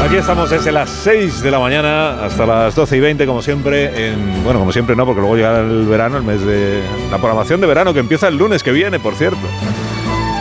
Aquí estamos desde las 6 de la mañana hasta las 12:20, como siempre. Bueno, como siempre no, porque luego llega el verano, el mes de la programación de verano, que empieza el lunes que viene, por cierto.